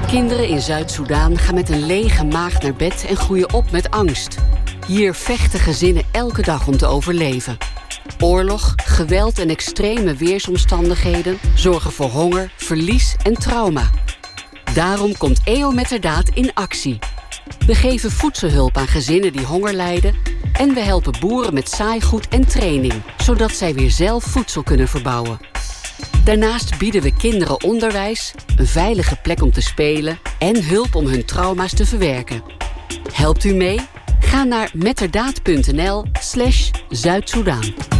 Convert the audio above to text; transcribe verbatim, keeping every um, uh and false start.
Kinderen in Zuid-Soedan gaan met een lege maag naar bed en groeien op met angst. Hier vechten gezinnen elke dag om te overleven. Oorlog, geweld en extreme weersomstandigheden zorgen voor honger, verlies en trauma. Daarom komt E O Metterdaad in actie. We geven voedselhulp aan gezinnen die honger lijden en we helpen boeren met zaaigoed en training, zodat zij weer zelf voedsel kunnen verbouwen. Daarnaast bieden we kinderen onderwijs, een veilige plek om te spelen en hulp om hun trauma's te verwerken. Helpt u mee? Ga naar metterdaad punt n l slash Zuid-Soedan.